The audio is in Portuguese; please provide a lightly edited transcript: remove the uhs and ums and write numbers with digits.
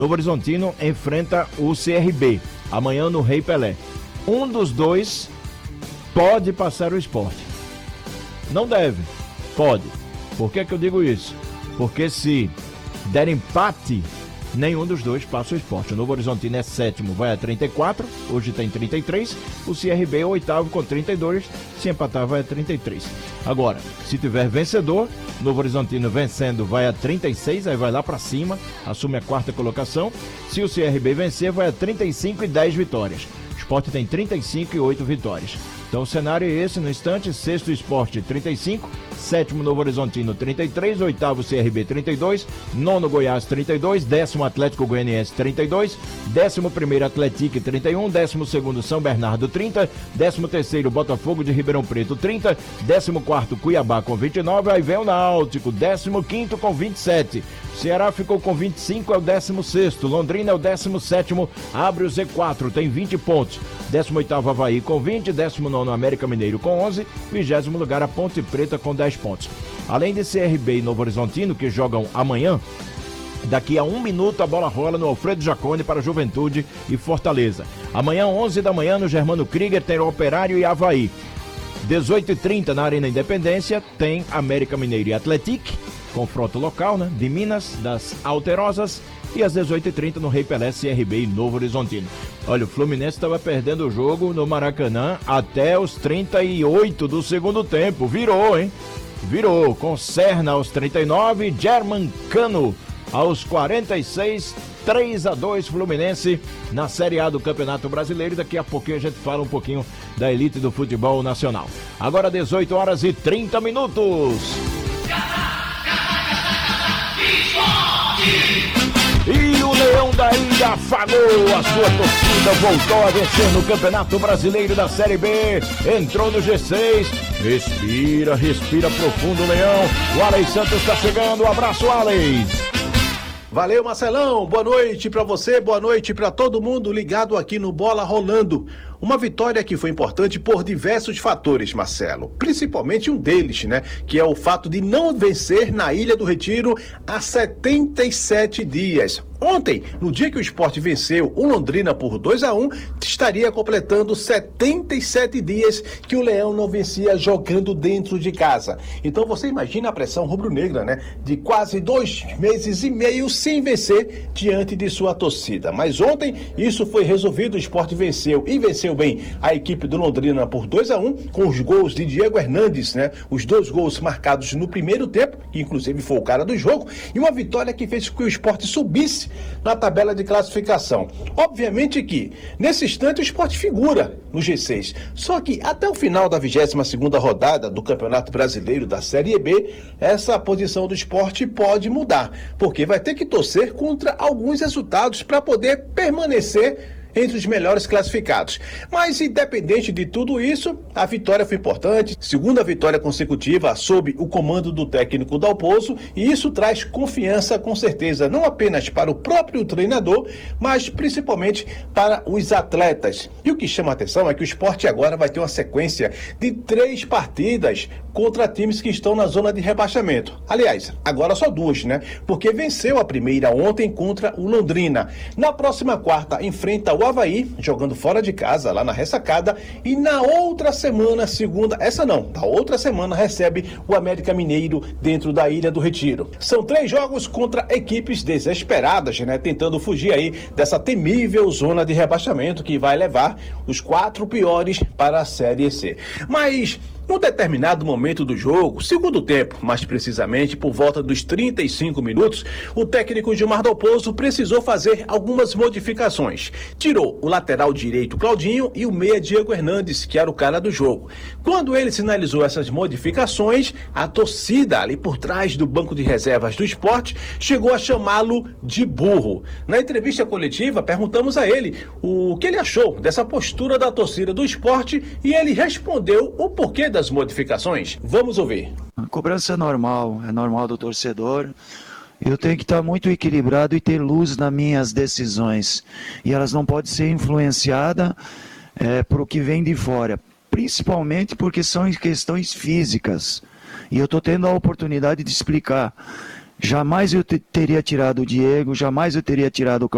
Novo Horizontino enfrenta o CRB, amanhã no Rei Pelé. Um dos dois pode passar o Sport. Não deve, pode. Por que eu digo isso? Porque se der empate, nenhum dos dois passa o Sport. O Novo Horizontino é sétimo, vai a 34, hoje tem 33. O CRB é oitavo com 32, se empatar vai a 33. Agora, se tiver vencedor, Novo Horizontino vencendo vai a 36, aí vai lá pra cima, assume a quarta colocação. Se o CRB vencer, vai a 35 e 10 vitórias. O Sport tem 35 e 8 vitórias. Então o cenário é esse no instante: sexto Sport 35, sétimo Novo Horizontino 33, oitavo CRB 32, nono Goiás 32, décimo Atlético Goianiense 32, décimo primeiro Atlético 31, décimo segundo São Bernardo 30, décimo terceiro Botafogo de Ribeirão Preto 30, décimo quarto Cuiabá com 29, aí vem o Náutico, décimo quinto com 27. Ceará ficou com 25, é o 16º. Londrina é o 17º, abre o Z4, tem 20 pontos. 18º Avaí com 20, 19º América Mineiro com 11, 20º lugar a Ponte Preta com 10 pontos. Além de CRB e Novo Horizontino, que jogam amanhã, daqui a 1 minuto a bola rola no Alfredo Jaconi para Juventude e Fortaleza. Amanhã, 11 da manhã, no Germano Krieger, tem Operário e Avaí. 18h30 na Arena Independência, tem América Mineiro e Atlético. Confronto local, né? De Minas, das Alterosas. E às 18h30 no Rei Pelé, CRB e Novo Horizontino. Olha, o Fluminense estava perdendo o jogo no Maracanã até os 38 do segundo tempo. Virou, hein? Virou. Com Serna aos 39, German Cano aos 46, 3-2 Fluminense na Série A do Campeonato Brasileiro. Daqui a pouquinho a gente fala um pouquinho da elite do futebol nacional. Agora 18h30. E o Leão da Ilha afagou a sua torcida, voltou a vencer no Campeonato Brasileiro da Série B, entrou no G6, respira profundo, Leão. O Alex Santos está chegando, um abraço, Alex. Valeu, Marcelão, boa noite pra você, boa noite pra todo mundo ligado aqui no Bola Rolando. Uma vitória que foi importante por diversos fatores, Marcelo. Principalmente um deles, né? Que é o fato de não vencer na Ilha do Retiro há 77 dias. Ontem, no dia que o Sport venceu o Londrina por 2-1, estaria completando 77 dias que o Leão não vencia jogando dentro de casa. Então você imagina a pressão rubro-negra, né? De quase 2 meses e meio sem vencer diante de sua torcida. Mas ontem isso foi resolvido, o Sport venceu e venceu bem a equipe do Londrina por 2-1, com os gols de Diego Hernandes, né? Os 2 gols marcados no primeiro tempo, que inclusive foi o cara do jogo, e uma vitória que fez com que o Sport subisse na tabela de classificação. Obviamente que, nesse instante, o Sport figura no G6. Só que, até o final da 22ª rodada do Campeonato Brasileiro da Série B, essa posição do Sport pode mudar, porque vai ter que torcer contra alguns resultados para poder permanecer entre os melhores classificados. Mas, independente de tudo isso, a vitória foi importante. Segunda vitória consecutiva sob o comando do técnico Dalpozo, e isso traz confiança, com certeza, não apenas para o próprio treinador, mas principalmente para os atletas. E o que chama a atenção é que o Sport agora vai ter uma sequência de 3 partidas contra times que estão na zona de rebaixamento. Aliás, agora só 2, né? Porque venceu a primeira ontem contra o Londrina. Na próxima quarta, enfrenta o Avaí, jogando fora de casa, lá na Ressacada, e na outra semana, na outra semana, recebe o América Mineiro dentro da Ilha do Retiro. São 3 jogos contra equipes desesperadas, né? Tentando fugir aí dessa temível zona de rebaixamento que vai levar os 4 piores para a Série C. Mas num determinado momento do jogo, segundo tempo, mais precisamente por volta dos 35 minutos, o técnico Gilmar Dalpozo precisou fazer algumas modificações. Tirou o lateral direito Claudinho e o meia Diego Hernandes, que era o cara do jogo. Quando ele sinalizou essas modificações, a torcida ali por trás do banco de reservas do Sport chegou a chamá-lo de burro. Na entrevista coletiva, perguntamos a ele o que ele achou dessa postura da torcida do Sport e ele respondeu o porquê das modificações. Vamos ouvir. A cobrança é normal do torcedor. Eu tenho que estar muito equilibrado e ter luz nas minhas decisões. E elas não podem ser influenciadas por o que vem de fora. Principalmente porque são questões físicas. E eu estou tendo a oportunidade de explicar. Jamais eu teria tirado o Diego, jamais eu teria tirado o